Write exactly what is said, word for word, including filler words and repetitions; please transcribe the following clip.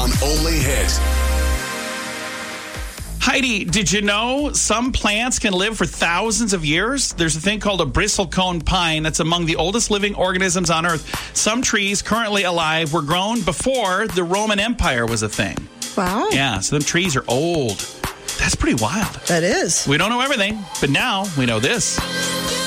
on Only Hit. Heidi, did you know some plants can live for thousands of years? There's a thing called a bristlecone pine that's among the oldest living organisms on Earth. Some trees currently alive were grown before the Roman Empire was a thing. Wow. Yeah, so them trees are old. That's pretty wild. That is. We don't know everything, but now we know this.